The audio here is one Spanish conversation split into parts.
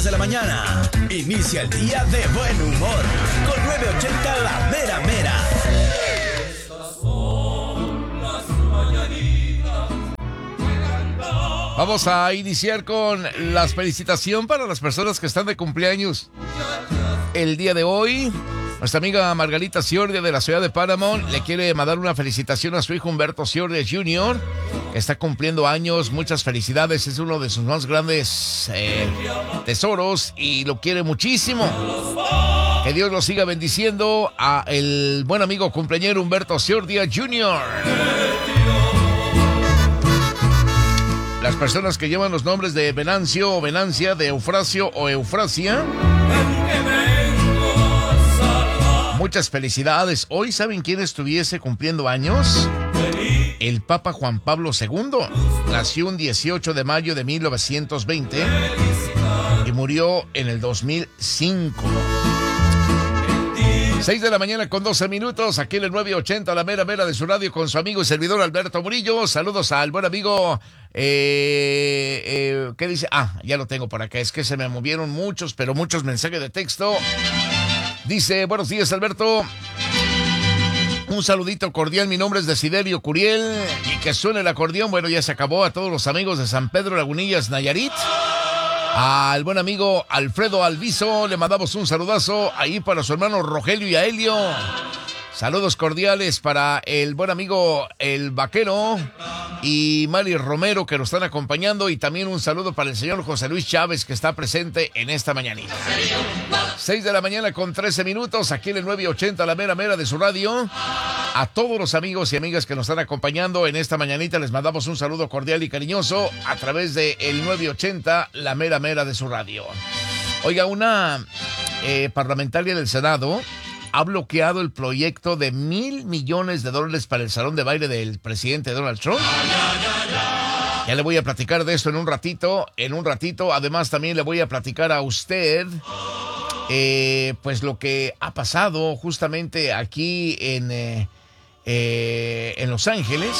10 de la mañana. Inicia el día de buen humor con 980 La Mera Mera. Estas son las mañanitas. Vamos a iniciar con la felicitación para las personas que están de cumpleaños el día de hoy. Nuestra amiga Margarita Ciordia de la ciudad de Paramount le quiere mandar una felicitación a su hijo Humberto Ciordia Jr., que está cumpliendo años. Muchas felicidades, es uno de sus más grandes tesoros y lo quiere muchísimo. Que Dios lo siga bendiciendo a el buen amigo cumpleañero Humberto Ciordia Jr. Las personas que llevan los nombres de Venancio o Venancia, de Eufrasio o Eufrasia, muchas felicidades. Hoy, ¿saben quién estuviese cumpliendo años? El Papa Juan Pablo II. Nació un 18 de mayo de 1920 y murió en el 2005. 6 de la mañana con 12 minutos, aquí en el 980, la mera mera de su radio, con su amigo y servidor Alberto Murillo. Saludos al buen amigo, ¿qué dice? Ya lo tengo por acá, es que se me movieron muchos mensajes de texto. Dice, buenos días, Alberto. Un saludito cordial, mi nombre es Desiderio Curiel, y que suene el acordeón. Bueno, ya se acabó. A todos los amigos de San Pedro Lagunillas, Nayarit. Al buen amigo Alfredo Alviso le mandamos un saludazo ahí para su hermano Rogelio y a Helio. Saludos cordiales para el buen amigo El Vaquero y Mari Romero, que nos están acompañando, y también un saludo para el señor José Luis Chávez, que está presente en esta mañanita. 6 de la mañana con 13 minutos, aquí en el 980, la mera mera de su radio. A todos los amigos y amigas que nos están acompañando en esta mañanita, les mandamos un saludo cordial y cariñoso a través de el 980, la mera mera de su radio. Oiga, una parlamentaria del Senado ha bloqueado el proyecto de $1,000 millones para el salón de baile del presidente Donald Trump. Ya le voy a platicar de esto en un ratito. Además, también le voy a platicar a usted pues lo que ha pasado justamente aquí en Los Ángeles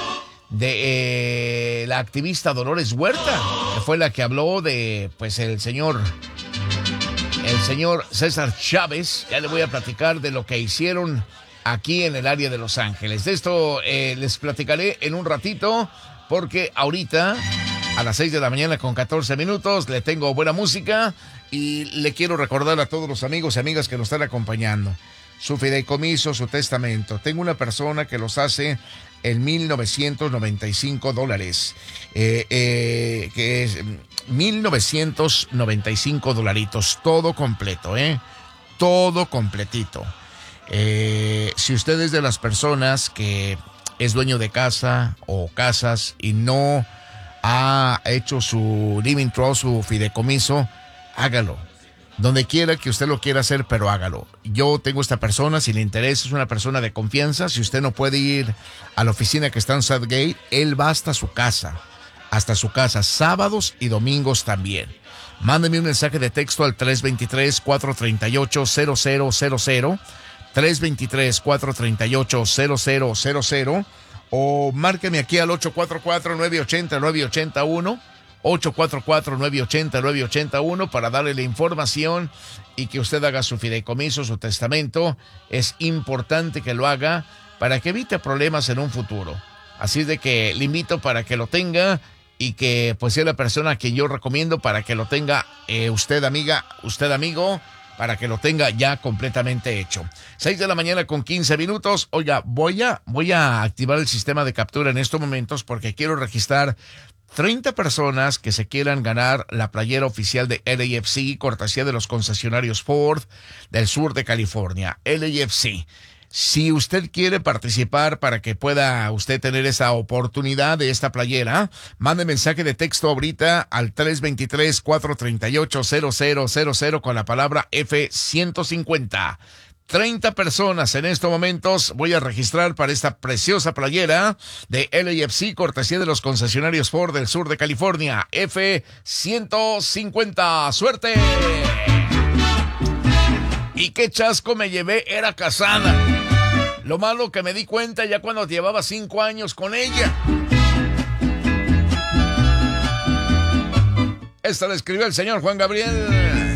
de la activista Dolores Huerta, que fue la que habló de pues el señor César Chávez. Ya le voy a platicar de lo que hicieron aquí en el área de Los Ángeles. De esto les platicaré en un ratito, porque ahorita a las 6 de la mañana con 14 minutos le tengo buena música y le quiero recordar a todos los amigos y amigas que nos están acompañando su fideicomiso, su testamento. Tengo una persona que los hace en $1,995, que es $1,995, todo completo, todo completito. Si usted es de las personas que es dueño de casa o casas y no ha hecho su living trust, su fideicomiso, hágalo. Donde quiera que usted lo quiera hacer, pero hágalo. Yo tengo esta persona, si le interesa, es una persona de confianza. Si usted no puede ir a la oficina que está en Southgate, él va hasta su casa, sábados y domingos también. Mándeme un mensaje de texto al 323-438-0000, 323-438-0000, o márqueme aquí al 844-980-981, 844-980-981 para darle la información y que usted haga su fideicomiso, su testamento. Es importante que lo haga para que evite problemas en un futuro. Así es de que le invito para que lo tenga y que pues sea la persona a quien yo recomiendo para que lo tenga usted, amiga, usted, amigo, para que lo tenga ya completamente hecho. 6 de la mañana con 15 minutos. Oiga, voy a activar el sistema de captura en estos momentos porque quiero registrar 30 personas que se quieran ganar la playera oficial de LAFC, cortesía de los concesionarios Ford del sur de California. LAFC. Si usted quiere participar para que pueda usted tener esa oportunidad de esta playera, mande mensaje de texto ahorita al 323-438-0000 con la palabra F150. 30 personas en estos momentos voy a registrar para esta preciosa playera de LAFC, cortesía de los concesionarios Ford del sur de California. F150. ¡Suerte! Y qué chasco me llevé, era casada. Lo malo que me di cuenta ya cuando llevaba 5 años con ella. Esto lo escribió el señor Juan Gabriel.